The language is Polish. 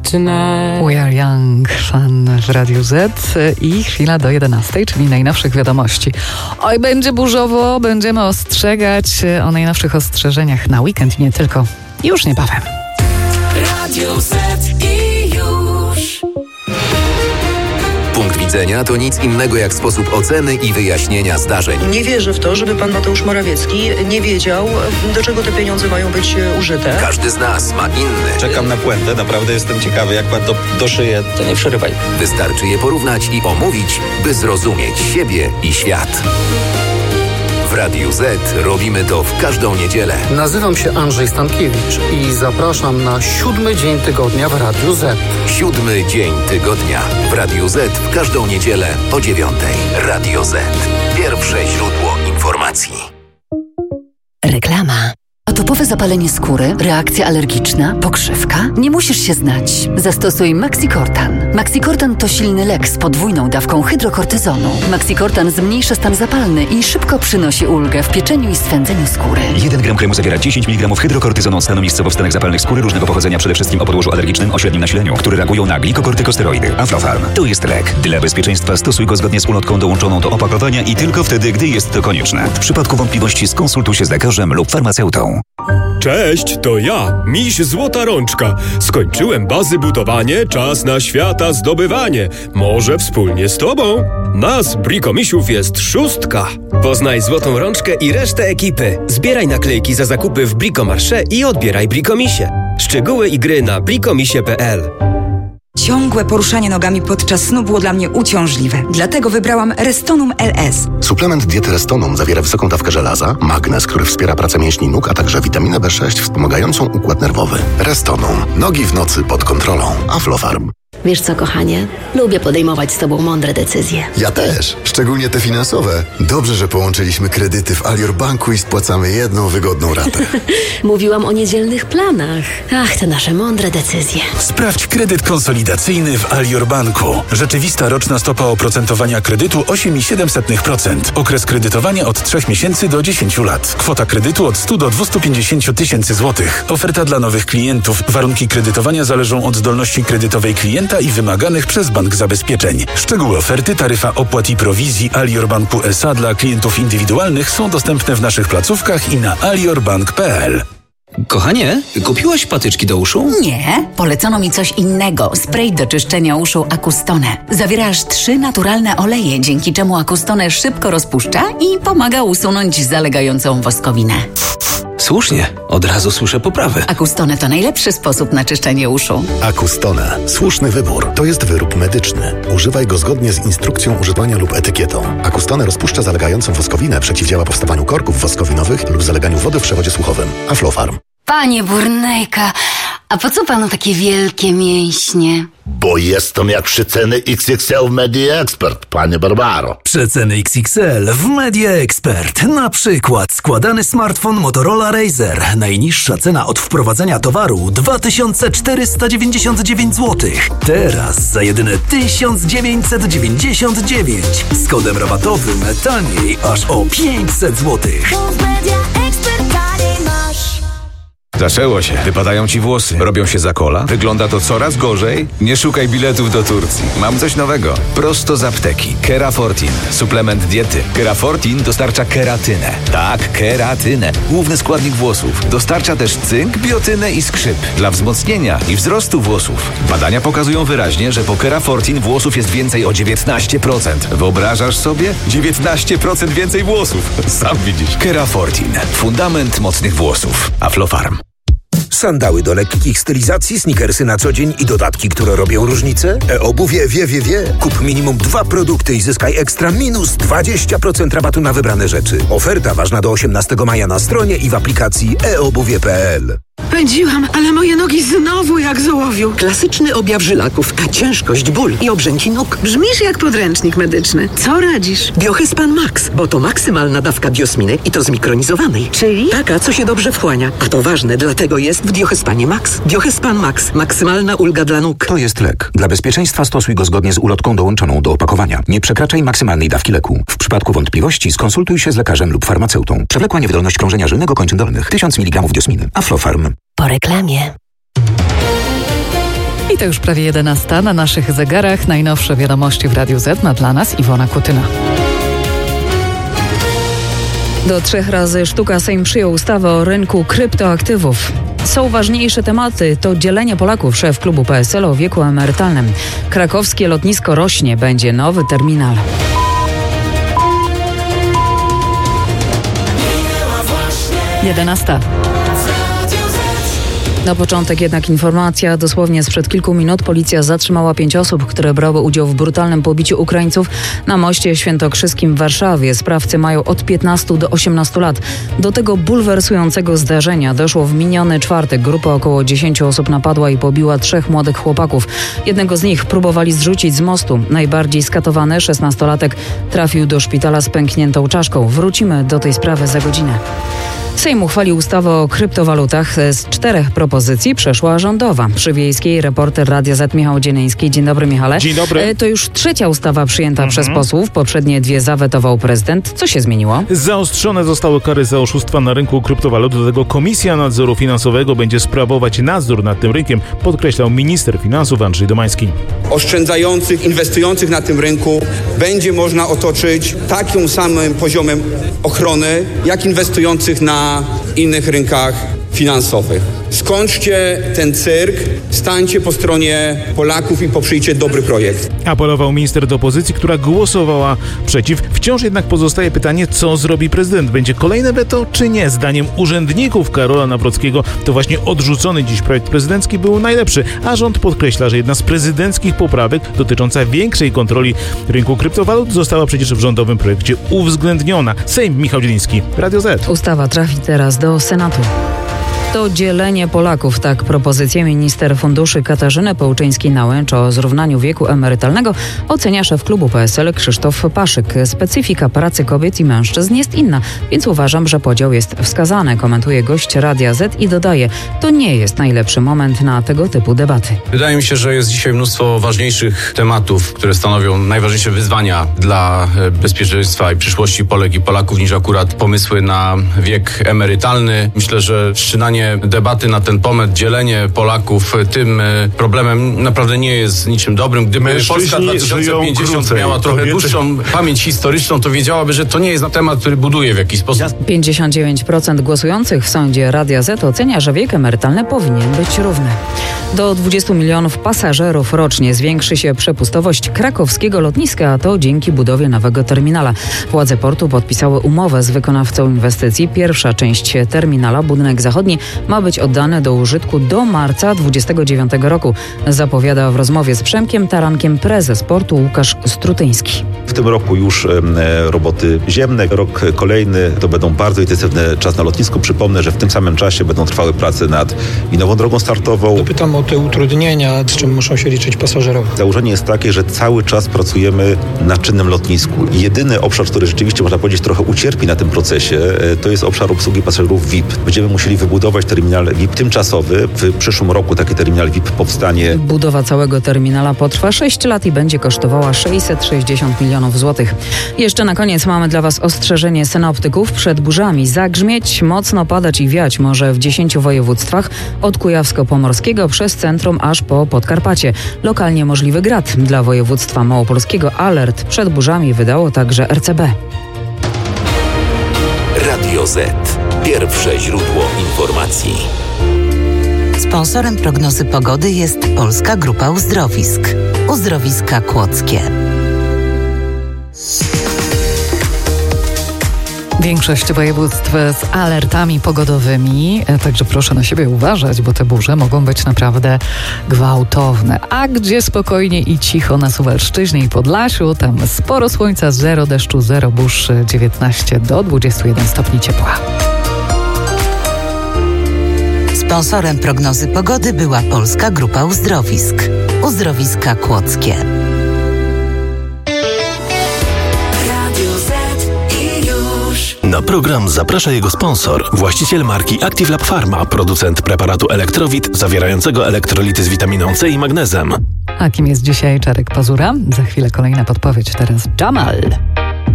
We Are Young, fan w Radiu Z i chwila do 11, czyli najnowszych wiadomości. Oj, będzie burzowo, będziemy ostrzegać o najnowszych ostrzeżeniach na weekend, nie tylko. Już niebawem. Radio Z i już. Punkt widzenia to nic innego jak sposób oceny i wyjaśnienia zdarzeń. Nie wierzę w to, żeby pan Mateusz Morawiecki nie wiedział, do czego te pieniądze mają być użyte. Każdy z nas ma inny. Czekam na puentę, naprawdę jestem ciekawy, jak pan to doszyje. To nie przerywaj. Wystarczy je porównać i omówić, by zrozumieć siebie i świat. W Radiu Z robimy to w każdą niedzielę. Nazywam się Andrzej Stankiewicz i zapraszam na 7 dzień tygodnia w Radiu Z. 7 dzień tygodnia w Radiu Z w każdą niedzielę o 9:00. Radio Z. Pierwsze źródło informacji. Reklama. Atopowe zapalenie skóry, reakcja alergiczna, pokrzywka? Nie musisz się znać. Zastosuj Maxicortan. Maxicortan to silny lek z podwójną dawką hydrokortyzonu. Maxicortan zmniejsza stan zapalny i szybko przynosi ulgę w pieczeniu i swędzeniu skóry. 1 gram kremu zawiera 10 mg hydrokortyzonu stanu miejscowo-wstanek zapalnych skóry różnego pochodzenia, przede wszystkim o podłożu alergicznym o średnim nasileniu, które reagują na glikokortykosteroidy. Aflofarm. To jest lek. Dla bezpieczeństwa stosuj go zgodnie z ulotką dołączoną do opakowania i tylko wtedy, gdy jest to konieczne. W przypadku wątpliwości skonsultuj się z lekarzem lub farmaceutą. Cześć, to ja, miś Złota Rączka. Skończyłem bazy budowanie, czas na świata zdobywanie. Może wspólnie z tobą? Nas, Brikomisiów, jest 6. Poznaj Złotą Rączkę i resztę ekipy. Zbieraj naklejki za zakupy w Brikomarsze i odbieraj Brikomisie. Szczegóły i gry na brikomisie.pl. Ciągłe poruszanie nogami podczas snu było dla mnie uciążliwe. Dlatego wybrałam Restonum LS. Suplement diety Restonum zawiera wysoką dawkę żelaza, magnez, który wspiera pracę mięśni nóg, a także witaminę B6 wspomagającą układ nerwowy. Restonum. Nogi w nocy pod kontrolą. Aflofarm. Wiesz co, kochanie? Lubię podejmować z tobą mądre decyzje. Ja też. Szczególnie te finansowe. Dobrze, że połączyliśmy kredyty w Alior Banku i spłacamy jedną wygodną ratę. Mówiłam o niedzielnych planach. Ach, te nasze mądre decyzje. Sprawdź kredyt konsolidacyjny w Alior Banku. Rzeczywista roczna stopa oprocentowania kredytu 8,7%. Okres kredytowania od 3 miesięcy do 10 lat. Kwota kredytu od 100 do 250 tysięcy złotych. Oferta dla nowych klientów. Warunki kredytowania zależą od zdolności kredytowej klienta i wymaganych przez bank zabezpieczeń. Szczegóły oferty, taryfa opłat i prowizji Alior Banku SA dla klientów indywidualnych są dostępne w naszych placówkach i na aliorbank.pl. Kochanie, kupiłaś patyczki do uszu? Nie, polecono mi coś innego. Spray do czyszczenia uszu Acustone. Zawiera aż 3 naturalne oleje, dzięki czemu Acustone szybko rozpuszcza i pomaga usunąć zalegającą woskowinę. Słusznie, od razu słyszę poprawę. Acustone to najlepszy sposób na czyszczenie uszu. Acustone. Słuszny wybór. To jest wyrób medyczny. Używaj go zgodnie z instrukcją używania lub etykietą. Acustone rozpuszcza zalegającą woskowinę, przeciwdziała powstawaniu korków woskowinowych lub zaleganiu wody w przewodzie słuchowym. Aflofarm. Panie Burnejka, a po co panu takie wielkie mięśnie? Bo jestem jak przeceny XXL w Media Expert, panie Barbaro. Przeceny XXL w Media Expert. Na przykład składany smartfon Motorola Razr. Najniższa cena od wprowadzenia towaru 2499 zł. Teraz za jedyne 1999. Z kodem rabatowym taniej aż o 500 zł. Zaczęło się. Wypadają ci włosy. Robią się za kola. Wygląda to coraz gorzej. Nie szukaj biletów do Turcji. Mam coś nowego. Prosto z apteki. Kerafortin. Suplement diety. Kerafortin dostarcza keratynę. Tak, keratynę. Główny składnik włosów. Dostarcza też cynk, biotynę i skrzyp. Dla wzmocnienia i wzrostu włosów. Badania pokazują wyraźnie, że po Kerafortin włosów jest więcej o 19%. Wyobrażasz sobie? 19% więcej włosów. Sam widzisz. Kerafortin. Fundament mocnych włosów. Aflofarm. Sandały do lekkich stylizacji, sneakersy na co dzień i dodatki, które robią różnicę? E-obuwie wie. Kup minimum 2 produkty i zyskaj ekstra minus 20% rabatu na wybrane rzeczy. Oferta ważna do 18 maja na stronie i w aplikacji eobuwie.pl. Pędziłam, ale moje nogi znowu jak z ołowiu. Klasyczny objaw żylaków, a ciężkość, ból i obrzęki nóg. Brzmisz jak podręcznik medyczny. Co radzisz? Biohyspan Max, bo to maksymalna dawka biosminy i to zmikronizowanej. Czyli? Taka, co się dobrze wchłania. A to ważne, dlatego jest w Biohyspanie Max. Biohyspan Max. Maksymalna ulga dla nóg. To jest lek. Dla bezpieczeństwa stosuj go zgodnie z ulotką dołączoną do opakowania. Nie przekraczaj maksymalnej dawki leku. W przypadku wątpliwości skonsultuj się z lekarzem lub farmaceutą. Przewlekła niewydolność krążenia żylnego kończyn dolnych. 1000 mg diosminy. Aflofarm. Po reklamie. I to już prawie 11 na naszych zegarach. Najnowsze wiadomości w Radiu Z ma dla nas Iwona Kutyna. Do 3 razy sztuka Sejm przyjął ustawę o rynku kryptoaktywów. Są ważniejsze tematy, to dzielenie Polaków. Szef klubu PSL o wieku emerytalnym. Krakowskie lotnisko rośnie, będzie nowy terminal. Jedenasta. Na początek jednak informacja. Dosłownie sprzed kilku minut policja zatrzymała 5 osób, które brały udział w brutalnym pobiciu Ukraińców na moście świętokrzyskim w Warszawie. Sprawcy mają od 15 do 18 lat. Do tego bulwersującego zdarzenia doszło w miniony czwartek. Grupa około 10 osób napadła i pobiła 3 młodych chłopaków. Jednego z nich próbowali zrzucić z mostu. Najbardziej skatowany 16-latek trafił do szpitala z pękniętą czaszką. Wrócimy do tej sprawy za godzinę. Sejm uchwalił ustawę o kryptowalutach. Z 4 propozycji przeszła rządowa. Przy Wiejskiej reporter Radia Z Michał Dzieniński. Dzień dobry, Michale. Dzień dobry. To już 3. ustawa przyjęta przez posłów. Poprzednie 2 zawetował prezydent. Co się zmieniło? Zaostrzone zostały kary za oszustwa na rynku kryptowalut. Do tego Komisja Nadzoru Finansowego będzie sprawować nadzór nad tym rynkiem, podkreślał minister finansów Andrzej Domański. Oszczędzających, inwestujących na tym rynku będzie można otoczyć takim samym poziomem ochrony, jak inwestujących na innych rynkach finansowych. Skończcie ten cyrk, stańcie po stronie Polaków i poprzyjcie dobry projekt. Apelował minister do opozycji, która głosowała przeciw. Wciąż jednak pozostaje pytanie, co zrobi prezydent. Będzie kolejne weto, czy nie? Zdaniem urzędników Karola Nawrockiego to właśnie odrzucony dziś projekt prezydencki był najlepszy, a rząd podkreśla, że jedna z prezydenckich poprawek dotycząca większej kontroli rynku kryptowalut została przecież w rządowym projekcie uwzględniona. Sejm, Michał Dzieliński, Radio Z. Ustawa trafi teraz do Senatu. To dzielenie Polaków. Tak propozycję minister funduszy Katarzyny Połczyńskiej-Nałęcz o zrównaniu wieku emerytalnego ocenia szef klubu PSL Krzysztof Paszyk. Specyfika pracy kobiet i mężczyzn jest inna, więc uważam, że podział jest wskazany, komentuje gość Radia Z i dodaje, to nie jest najlepszy moment na tego typu debaty. Wydaje mi się, że jest dzisiaj mnóstwo ważniejszych tematów, które stanowią najważniejsze wyzwania dla bezpieczeństwa i przyszłości Polek i Polaków niż akurat pomysły na wiek emerytalny. Myślę, że wszczynanie debaty na ten temat, dzielenie Polaków tym problemem naprawdę nie jest niczym dobrym. Gdyby Polska 2050 miała trochę dłuższą pamięć historyczną, to wiedziałaby, że to nie jest temat, który buduje w jakiś sposób. 59% głosujących w sądzie Radia Z ocenia, że wiek emerytalny powinien być równy. Do 20 milionów pasażerów rocznie zwiększy się przepustowość krakowskiego lotniska, a to dzięki budowie nowego terminala. Władze portu podpisały umowę z wykonawcą inwestycji. Pierwsza część terminala, budynek zachodni, ma być oddany do użytku do marca 2029 roku. Zapowiada w rozmowie z Przemkiem Tarankiem prezes portu Łukasz Strutyński. W tym roku już roboty ziemne, rok kolejny to będą bardzo intensywny czas na lotnisku. Przypomnę, że w tym samym czasie będą trwały prace nad i nową drogą startową. Pytam o te utrudnienia, z czym muszą się liczyć pasażerowie. Założenie jest takie, że cały czas pracujemy na czynnym lotnisku. Jedyny obszar, który rzeczywiście można powiedzieć trochę ucierpi na tym procesie, to jest obszar obsługi pasażerów VIP. Będziemy musieli wybudować terminal VIP tymczasowy. W przyszłym roku taki terminal VIP powstanie. Budowa całego terminala potrwa 6 lat i będzie kosztowała 660 milionów złotych. Jeszcze na koniec mamy dla Was ostrzeżenie synoptyków przed burzami. Zagrzmieć, mocno padać i wiać może w 10 województwach od Kujawsko-Pomorskiego przez centrum aż po Podkarpacie. Lokalnie możliwy grad. Dla województwa małopolskiego alert przed burzami wydało także RCB. Radio Z. Pierwsze źródło informacji. Sponsorem prognozy pogody jest Polska Grupa Uzdrowisk. Uzdrowiska Kłodzkie. Większość województw z alertami pogodowymi, także proszę na siebie uważać, bo te burze mogą być naprawdę gwałtowne. A gdzie spokojnie i cicho na Suwalszczyźnie i Podlasiu, tam sporo słońca, 0 deszczu, 0 burz, 19 do 21 stopni ciepła. Sponsorem prognozy pogody była Polska Grupa Uzdrowisk. Uzdrowiska Kłodzkie. Na program zaprasza jego sponsor, właściciel marki Active Lab Pharma, producent preparatu Elektrowit zawierającego elektrolity z witaminą C i magnezem. A kim jest dzisiaj Czarek Pazura? Za chwilę kolejna podpowiedź, teraz Jamal.